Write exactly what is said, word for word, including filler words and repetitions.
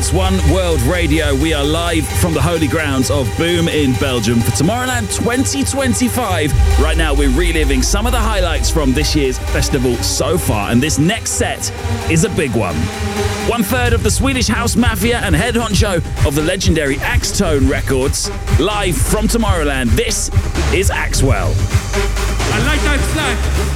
It's One World Radio. We are live from the holy grounds of Boom in Belgium for Tomorrowland twenty twenty-five. Right now, we're reliving some of the highlights from this year's festival so far, and this next set is a big one. One third of the Swedish House Mafia and head honcho of the legendary Axtone Records. Live from Tomorrowland, this is Axwell. I like that flag.